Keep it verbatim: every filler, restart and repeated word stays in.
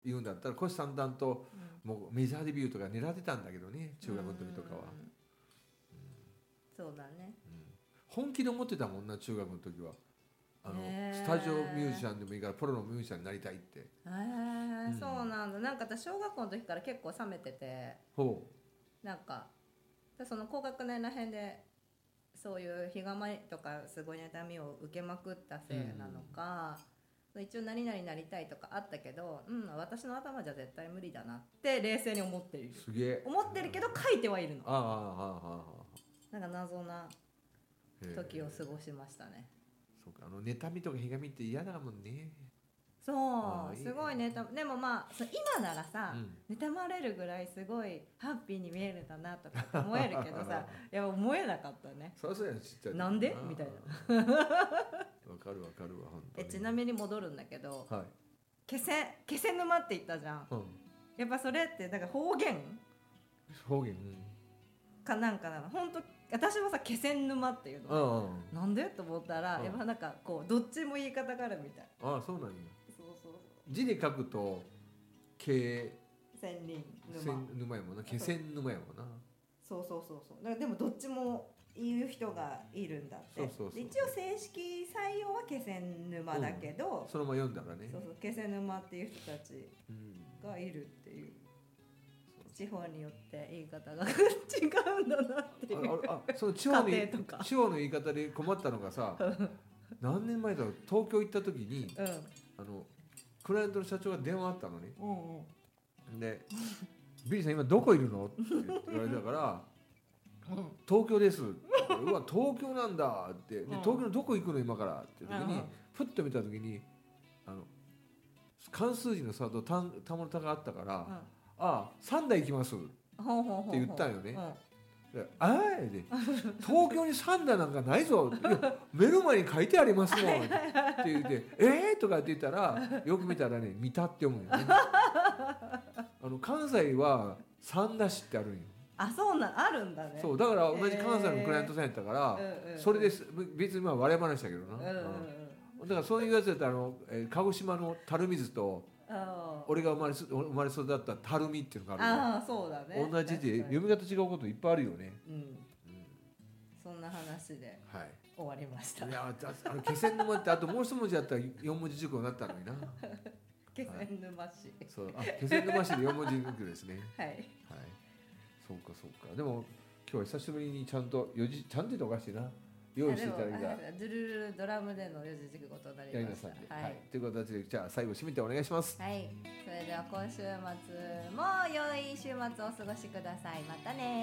言うんだったら虎視眈々ともうメジャーデビューとか狙ってたんだけどね、中学の時とかは、うん、 そうだね、 うん、本気で思ってたもんな、中学の時は。あのスタジオミュージシャンでもいいからプロのミュージシャンになりたいって。へえ、うん、そうなんだ。なんか私小学校の時から結構冷めてて、ほう、なんかその高学年らへんでそういうひがまりとかすごい妬みを受けまくったせいなのか、うん、一応何々になりたいとかあったけど、うん、私の頭じゃ絶対無理だなって冷静に思っている。 すげえ思ってるけど書いてはいるの。 ああああああ、 なんか謎な時を過ごしましたね。 そうか、あの妬みとかひがみって嫌だもんね。 そうすごいね。でもまあ今ならさ、うん、妬まれるぐらいすごいハッピーに見えるんだなとか思えるけどさいや思えなかったね。 そうそうや、ちっちゃいなんでみたいな。 わかるわかるわ、本当に。 えちなみに戻るんだけど、はい、気仙気仙沼って言ったじゃん、うん、やっぱそれってなんか方言方言、うん、 かなんかなの。本当私はさ気仙沼っていうの、うん、なんでと思ったら、うん、やっぱなんかこうどっちも言い方があるみたい。 ああ、そうなんや。 そうそうそう、 字で書くと気仙人沼沼やもんな、気仙沼やもんな。 そうそうそうそう、だからでもどっちも言う人がいるんだって。そうそうそうそう、一応正式採用は気仙沼だけど、 うん、そのまま読んだらね、 そうそう、気仙沼っていう人たちがいるっていう、うん、地方によって言い方が違うんだなっていう。 ああ、その地方に地方の言い方で困ったのがさ何年前だろう、東京行った時に、うん、あのクライアントの社長が電話あったのね、うんうん、でビリーさん今どこいるのって言われたから東京ですうわ東京なんだって、で東京のどこ行くの今からって時にふっと見た時にあの漢数字の差とたたものたがあったから、うん、ああさんだい行きますって言ったんよね。であえで東京にさんだいなんかないぞいや目の前に書いてありますもんって言ってえーとかって言ったらよく見たらね三田って読むんよねあの関西は三田市ってあるんよ。 あ、そうなんあるんだね。 そうだから同じ関西のクライアントさんやったから、えー、それです別にまあ割れ話だけどな、うんうん、だからそういうやつだったらあの、えー、鹿児島の垂水と俺が生まれ生まれ育った垂水っていうのがある。 ああ、そうだね。 同じで読み方違うこといっぱいあるよね、うんうん、 そんな話で終わりました、はい、 いやあの気仙沼ってあともう一文字あったらよん文字熟語になったのにな気仙沼市、 はい、そうあ気仙沼市でよん文字熟語ですねはい、はい、 そうかそうか。でも今日は久しぶりにちゃんとよじちゃんと言っておかしいな用意していただいたドゥルルルドラムでの四字熟語となりました。やりなさい、はい、 という形でじゃあ最後締めてお願いします。 はい、それでは今週末も良い週末をお過ごしください。またね。